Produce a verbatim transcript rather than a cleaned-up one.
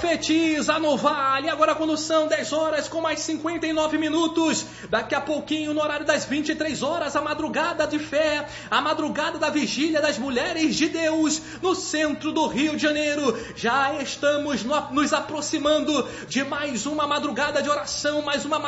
profetiza no vale, agora quando são dez horas com mais cinquenta e nove minutos, daqui a pouquinho no horário das vinte e três horas, a madrugada de fé, a madrugada da vigília das mulheres de Deus, no centro do Rio de Janeiro, já estamos no, nos aproximando de mais uma madrugada de oração, mais uma